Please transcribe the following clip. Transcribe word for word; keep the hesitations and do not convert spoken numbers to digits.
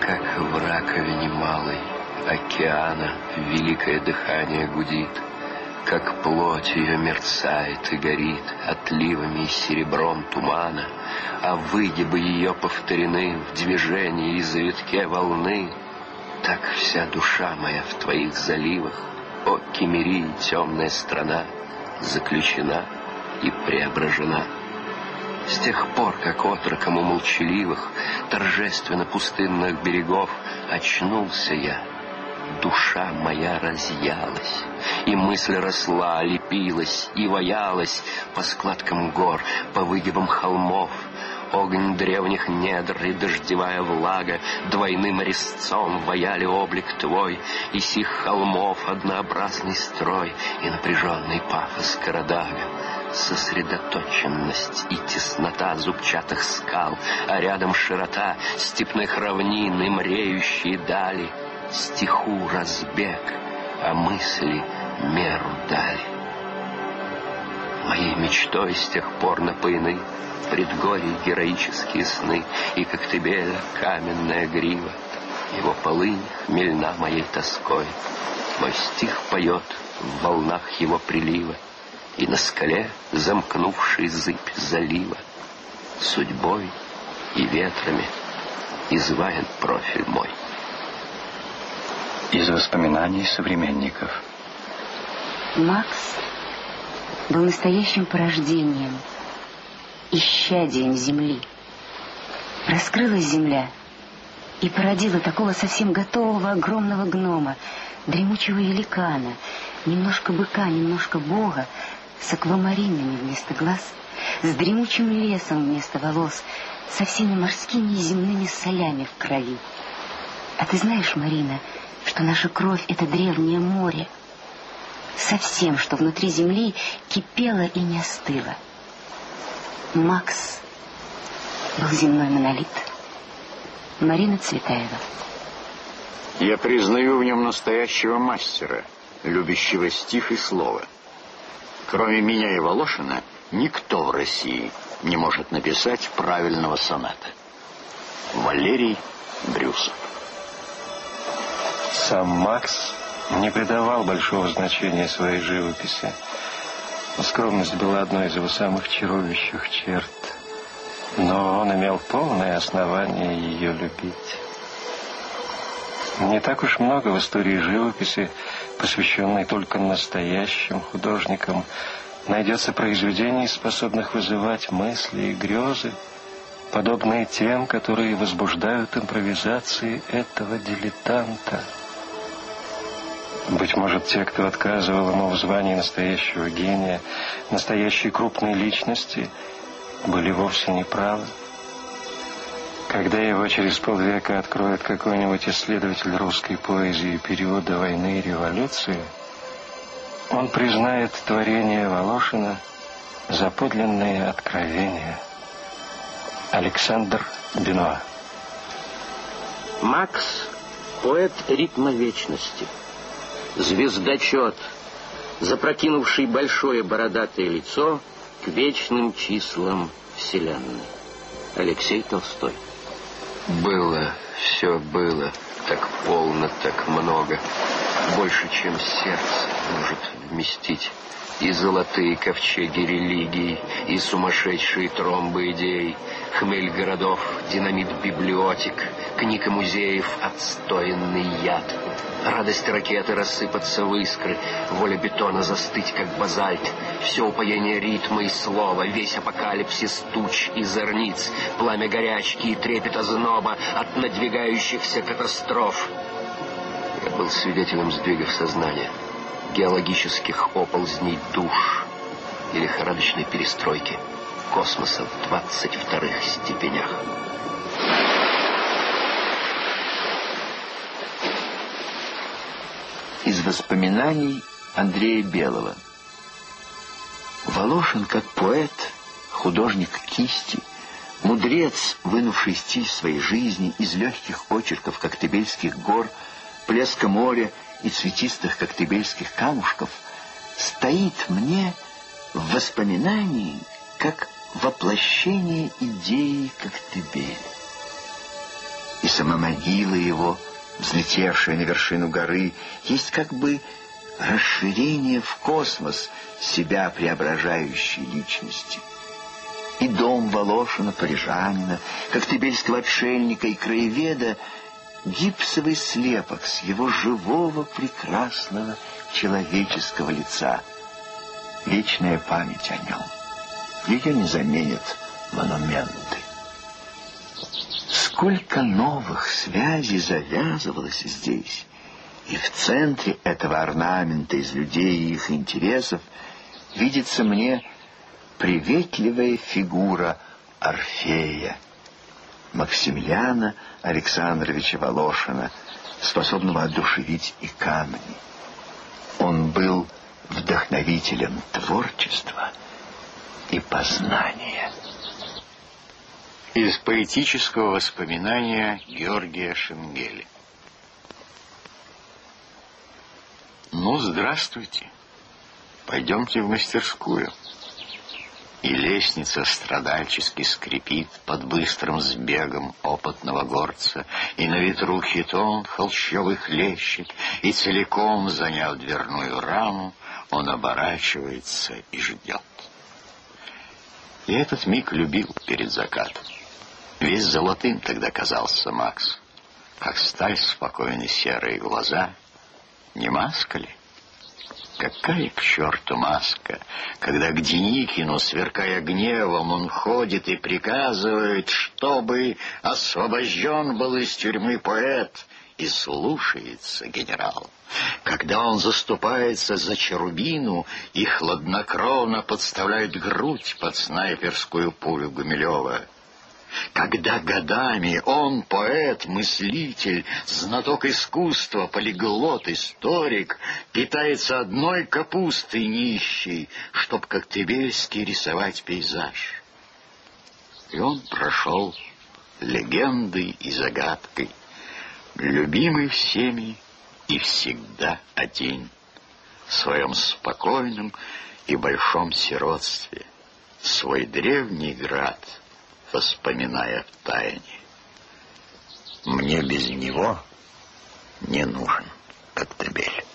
Как в раковине малой океана великое дыхание гудит, как плоть ее мерцает и горит отливами и серебром тумана, а выгибы ее повторены в движении и завитке волны. Так вся душа моя в твоих заливах, о Киммерии, темная страна, заключена и преображена. С тех пор, как отроком у молчаливых, торжественно пустынных берегов очнулся я, душа моя разъялась, и мысль росла, лепилась и ваялась по складкам гор, по выгибам холмов. Огонь древних недр и дождевая влага двойным резцом ваяли облик твой, и сих холмов однообразный строй и напряженный пафос Карадага, сосредоточенность и теснота зубчатых скал, а рядом широта степных равнин и мреющие дали. Стиху разбег, а мысли меру дали. Моей мечтой с тех пор напоены предгорья героические сны, и Коктебеля каменная грива, его полынь хмельна моей тоской. Мой стих поет в волнах его прилива, и на скале замкнувший зыбь залива судьбой и ветрами изваян профиль мой. Из воспоминаний современников. Макс был настоящим порождением, исчадием земли. Раскрылась земля и породила такого совсем готового огромного гнома, дремучего великана, немножко быка, немножко бога, с аквамаринами вместо глаз, с дремучим лесом вместо волос, со всеми морскими и земными солями в крови. А ты знаешь, Марина, что наша кровь — это древнее море, со всем, что внутри земли кипело и не остыло. Макс был земной монолит. Марина Цветаева. Я признаю в нем настоящего мастера, любящего стих и слово. Кроме меня и Волошина, никто в России не может написать правильного соната. Валерий Брюсов. Сам Макс не придавал большого значения своей живописи. Скромность была одной из его самых чарующих черт, но он имел полное основание ее любить. Не так уж много в истории живописи, посвященной только настоящим художникам, найдется произведений, способных вызывать мысли и грезы, подобные тем, которые возбуждают импровизации этого дилетанта. Быть может, те, кто отказывал ему в звании настоящего гения, настоящей крупной личности, были вовсе не правы. Когда его через полвека откроет какой-нибудь исследователь русской поэзии периода войны и революции, он признает творение Волошина за подлинные откровения. Александр Бенуа. Макс — поэт ритма вечности, звездочет, запрокинувший большое бородатое лицо к вечным числам Вселенной. Алексей Толстой. Было, все было, так полно, так много, больше, чем сердце может вместить. И золотые ковчеги религий, и сумасшедшие тромбы идей, хмель городов, динамит библиотек, книг и музеев, отстоянный яд. Радость ракеты рассыпаться в искры, воля бетона застыть, как базальт. Все упоение ритма и слова, весь апокалипсис туч и зорниц, пламя горячки и трепет озноба от надвигающихся катастроф. Я был свидетелем сдвигов сознания, геологических оползней душ и лихорадочной перестройки космоса в двадцать вторых степенях. Из воспоминаний Андрея Белого. Волошин, как поэт, художник кисти, мудрец, вынувший стиль своей жизни из легких очерков коктебельских гор, плеска моря и цветистых коктебельских камушков, стоит мне в воспоминании как воплощение идеи Коктебеля. И самого сама могила его, взлетевшая на вершину горы, есть как бы расширение в космос себя преображающей личности. И дом Волошина, парижанина, коктебельского отшельника и краеведа — гипсовый слепок с его живого прекрасного человеческого лица. Вечная память о нем. Ее не заменят монументы. Сколько новых связей завязывалось здесь. И в центре этого орнамента из людей и их интересов видится мне приветливая фигура Орфея, Максимилиана Александровича Волошина, способного одушевить и камни. Он был вдохновителем творчества и познания. Из поэтического воспоминания Георгия Шенгеля. Ну, здравствуйте. Пойдемте в мастерскую. И лестница страдальчески скрипит под быстрым сбегом опытного горца, и на ветру хитон холщовый хлещет, и целиком, заняв дверную раму, он оборачивается и ждет. Я этот миг любил перед закатом. Весь золотым тогда казался Макс, как сталь спокойны серые глаза. Не маска ли? Какая к черту маска, когда к Деникину, сверкая гневом, он ходит и приказывает, чтобы освобожден был из тюрьмы поэт, и слушается генерал. Когда он заступается за Черубину и хладнокровно подставляет грудь под снайперскую пулю Гумилева. Когда годами он, поэт, мыслитель, знаток искусства, полиглот, историк, питается одной капустой нищей, чтоб коктебельский рисовать пейзаж. И он прошел легендой и загадкой, любимый всеми и всегда один, в своем спокойном и большом сиротстве, свой древний град воспоминая втайне. Мне без него не нужен Коктебель.